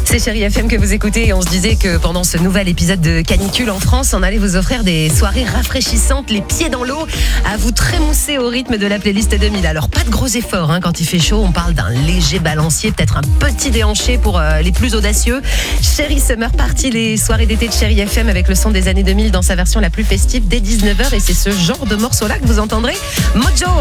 C'est Chérie FM que vous écoutez et on se disait que pendant ce nouvel épisode de canicule en France, on allait vous offrir des soirées rafraîchissantes, les pieds dans l'eau, à vous trémousser au rythme de la playlist 2000. Alors pas de gros efforts quand il fait chaud, on parle d'un léger balancier, peut-être un petit déhanché pour les plus audacieux. Chérie Summer Party, les soirées d'été de Chérie FM avec le son des années 2000 dans sa version la plus festive dès 19h et c'est ce genre de morceau-là que vous entendrez. Mojo